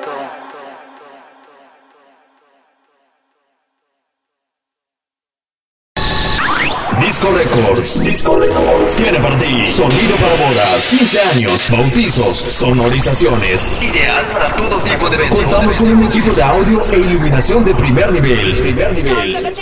Disco Records tiene para ti sonido para bodas, 15 años, bautizos, sonorizaciones, ideal para todo tipo de eventos. Contamos con un equipo de audio e iluminación de primer nivel.